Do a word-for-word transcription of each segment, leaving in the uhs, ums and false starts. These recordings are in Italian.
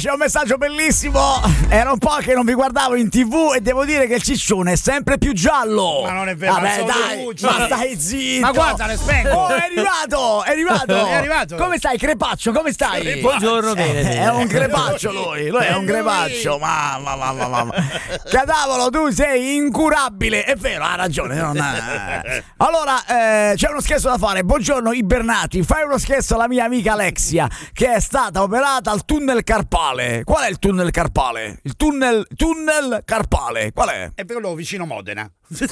c'è un messaggio bellissimo. Era un po' che non vi guardavo in tv e devo dire che il ciccione è sempre più giallo. Ma non è vero. Vabbè, dai, ma stai zitto. Ma guarda, le spengo. Oh, è arrivato, è arrivato. È arrivato. Come stai, Crepaccio? Come stai? Buongiorno, bene, bene. È un crepaccio lui, lui è un crepaccio. Mamma, mamma, mamma. Cadavolo, tu sei incurabile. È vero, ha ragione. Non è... Allora, eh, c'è uno scherzo da fare. Buongiorno, ibernati. Fai uno scherzo alla mia amica Alexia, che è stata operata al tunnel carpale. Qual è il tunnel carpale? Il tunnel, tunnel carpale. Qual è? È quello vicino Modena.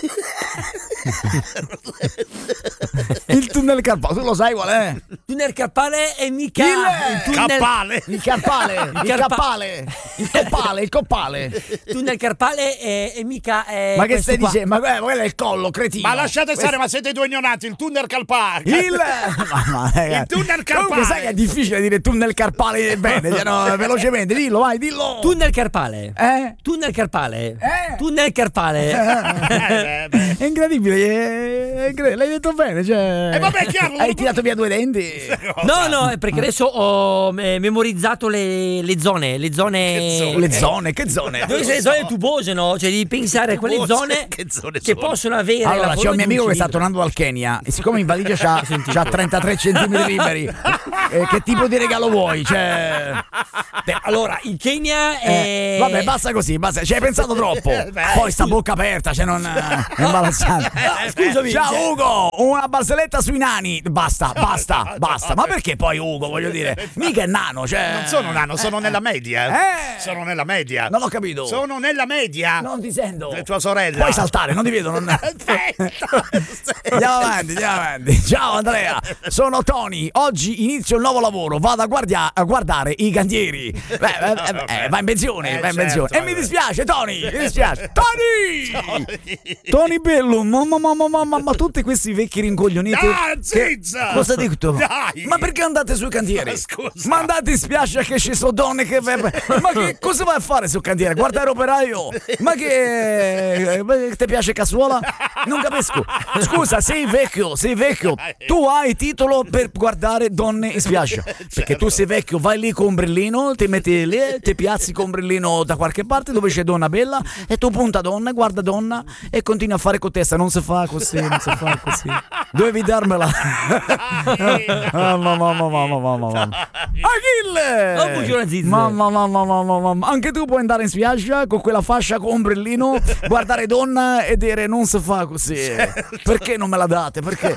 Il tunnel carpale, tu lo sai qual è? Il tunnel carpale è mica Il- il tunnel Cappale. Il carpale, il carpa- carpale, il coppale, il coppale. il tunnel carpale è, è mica è Ma che questo stai qua. dicendo? Ma quello quello è il collo, cretino. Ma lasciate Questo- stare, ma siete due ignoranti. Il tunnel carpale. Il... Mamma, raga. Il tunnel carpale. Comunque sai che è difficile dire tunnel carpale bene, cioè, no, velocemente, dillo, vai, dillo. Tunnel carpale. Eh? Tunnel carpale. Eh? Tunnel carpale. Eh, beh. È incredibile, è incredibile, l'hai detto bene, cioè... E vabbè, chiaro. Hai tirato via due denti? No, no, è perché adesso ho eh, memorizzato le, le zone, le zone. Che zone? Le zone, che zone? Dove sono le zone tubose, no? Cioè di pensare a quelle Tubose? zone Che zone che sono? possono avere. Allora, la c'è forma un mio di amico che sta cilindro. tornando dal Kenya e siccome in valigia c'ha, c'ha trentatré centimetri liberi, eh, che tipo di regalo vuoi? Cioè... Beh, allora, il Kenya Eh, è. vabbè, basta così, basta. Ci hai pensato troppo. Poi sta bocca aperta, cioè non è imbarazzante. No, scusami. Ciao cioè- Ugo, una barzelletta sui nani. Basta, basta, basta. Ma perché poi Ugo, voglio dire, mica è nano, cioè. Non sono nano, sono nella media. Eh. Sono nella media. Non ho capito. Sono nella media. Non ti sento. È tua sorella. Puoi saltare, non ti vedo. Non... Andiamo avanti, andiamo avanti. Ciao Andrea, sono Tony. Oggi inizio il nuovo lavoro. Vado a, guardia- a guardare i cantieri. Beh, eh, eh, eh, va in pensione, Eh, va in pensione. certo, E mi vabbè. dispiace, Tony. Mi dispiace. Tony! Tony Bello, mamma, mamma, mamma, ma tutti questi vecchi rincoglioniti. Dai, che- zizza! Cosa hai detto? Dai! Ma perché andate sui cantieri? Ma scusa. Ma andate in spiaggia che ci sono donne che. Ma che cosa vai a fare sul cantiere? Guardare operaio? Ma che. Ti piace Cassuola? Non capisco. Scusa, sei vecchio, sei vecchio. Tu hai titolo per guardare donne in spiaggia. Perché tu sei vecchio, vai lì con ombrellino, ti metti lì, ti piazzi con ombrellino da qualche parte dove c'è donna bella e tu punta donna, guarda donna e continui a fare con testa. Non si fa così, non si fa così. Dovevi darmela. Mamma, mamma, mamma, mamma, mamma. Achille! Oh, buongiorno, Zizzo. Mamma, mamma, mamma, mamma. Anche tu puoi andare in spiaggia con quella fascia con ombrellino, guardare donna e dire non si fa così. Perché non me la date? Perché?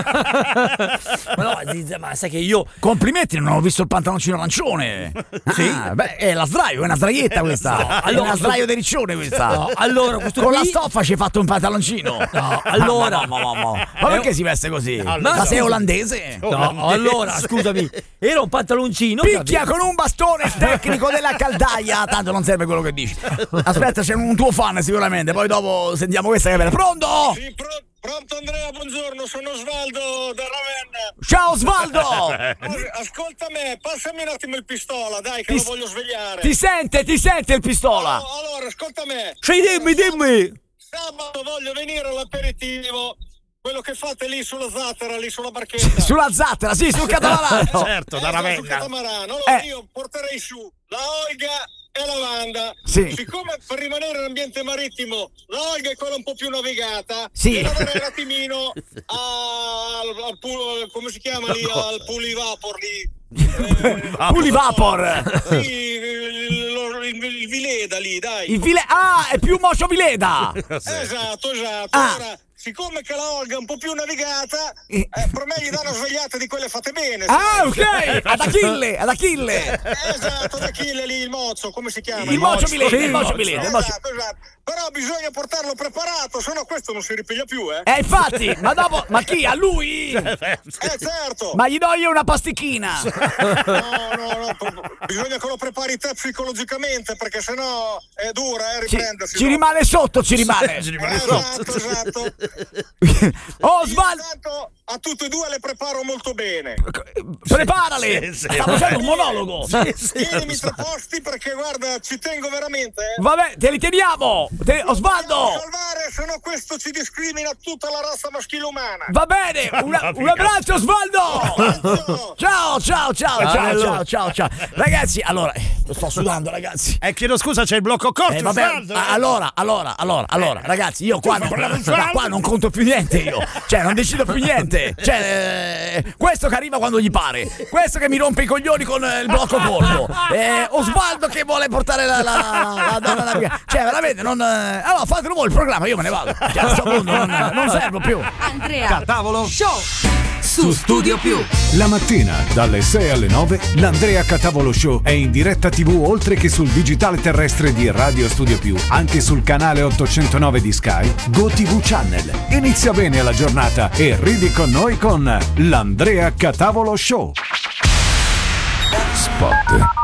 Ma no, Zizza, ma sai che io. Complimenti, non ho visto il pantaloncino arancione. Sì? Ah, beh, è la sdraio, è una sdraietta questa. No, è allora, una sdraio di riccione questa. No, allora, questo Con qui. la stoffa ci hai fatto un pantaloncino. No, allora. Ma, ma, ma, ma. Ma perché si veste così? Allora, Ma sei scusa. olandese? No, allora, scusami, era un pantaloncino. Picchia con un bastone il tecnico della caldaia. Tanto non serve quello che dici. Aspetta, c'è un tuo fan sicuramente. Poi dopo sentiamo questa che è bella. Pronto? Sì, pro- pronto Andrea, buongiorno, sono Osvaldo da Ravenna. Ciao Osvaldo! Allora, ascolta me, passami un attimo il pistola, dai, che Ti- lo voglio svegliare. Ti sente, ti sente il pistola? Oh, allora, ascolta me. Sì, dimmi, dimmi. Sabato voglio venire all'aperitivo, quello che fate lì sulla zattera, lì sulla barchetta. Sulla zattera, sì, sul catamarano. Certo, da Eh, sul Ravenna. catamarano. Allora Eh. io porterei su la Olga e la Wanda. Sì. Siccome per rimanere in ambiente marittimo la Olga è quella un po' più navigata, Sì. io lavorerei un attimino al, al pool- come si chiama lì, al Pulivapor lì. Eh, Pulivapor. sì, il, il, il Vileda lì, dai. Il Vile... Ah, è più Mocio Vileda. Esatto, esatto. Ah. Allora, siccome che la Olga è un po' più navigata, Eh. eh, per me gli dà una svegliata di quelle fatte bene. Ah, sai? ok. Ad Achille, ad Achille. Esatto, da Achille lì, il mozzo, come si chiama? Il Mocio Vileda, il Sì, Mocio Mocio. Vileda. il Mocio- Esatto, esatto. Però bisogna portarlo preparato, sennò questo non si ripiglia più, eh. Eh, infatti, ma dopo... Ma chi? A lui? Eh, certo. Ma gli do io una pasticchina. No, no, no, p- bisogna che lo prepari te psicologicamente, perché sennò è dura, eh, Ci, riprendersi. ci no? rimane sotto, ci rimane. Ci Eh, rimane sotto. Esatto, esatto. Oh, Io Osvaldo. intanto a tutte e due le preparo molto bene. Preparali! Sì, sì. Stavo facendo un monologo. Sì, sì, Tienimi lo tre so. posti perché guarda, ci tengo veramente. Eh. Vabbè, te li teniamo! Te- Osvaldo! Salvare, se no questo ci discrimina tutta la razza maschile umana. Va bene! una- un abbraccio, Osvaldo! Ciao, ciao, ciao, ciao, ciao, ciao, ciao. Ragazzi, allora, eh, sto sudando, ragazzi. Eh, chiedo scusa, c'è il blocco corto. Eh, vabbè, Osvaldo, eh. a- allora, allora, allora, allora, ragazzi, io qua, Tu non, parla con qua, Osvaldo? qua non conto più niente io. Cioè, non decido più niente. Cioè, eh, questo che arriva quando gli pare. Questo che mi rompe i coglioni con eh, il blocco corto. Eh, Osvaldo che vuole portare la, la, la, la donna alla via. Cioè, veramente, non. eh, Allora, fatelo voi il programma, io me ne vado. Cioè, a questo punto non, non servo più. Andrea Tavolo Show su Studio Più. La mattina dalle sei alle nove l'Andrea Catavolo Show è in diretta tivù oltre che sul digitale terrestre di Radio Studio Più, anche sul canale ottocentonove di Sky, GoTV Channel. Inizia bene la giornata e ridi con noi con l'Andrea Catavolo Show. Spot.